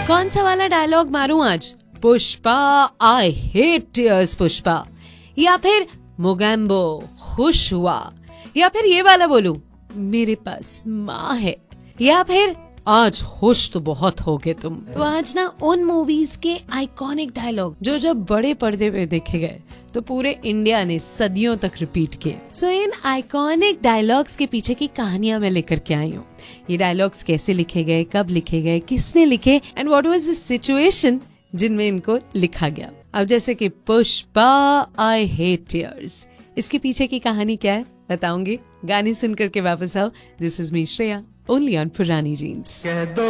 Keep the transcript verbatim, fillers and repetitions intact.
कौन सा वाला डायलॉग मारूं आज? Pushpa I hate tears Pushpa, या फिर मोगैम्बो खुश हुआ, या फिर ये वाला बोलूं मेरे पास माँ है, या फिर आज खुश तो बहुत होगे तुम। तो आज ना उन मूवीज के आइकॉनिक डायलॉग जो जब बड़े पर्दे पे देखे गए तो पूरे इंडिया ने सदियों तक रिपीट किए। सो इन आइकॉनिक डायलॉग्स के पीछे की कहानियां मैं लेकर के आई हूँ। ये डायलॉग्स कैसे लिखे गए, कब लिखे गए, किसने लिखे, and what was the situation जिनमें इनको लिखा गया। अब जैसे कि पुष्पा आई हेट टीयर्स, इसके पीछे की कहानी क्या है बताऊंगी। गाने सुनकर के वापस आओ। This is me Shreya, only on पुरानी जीन्स।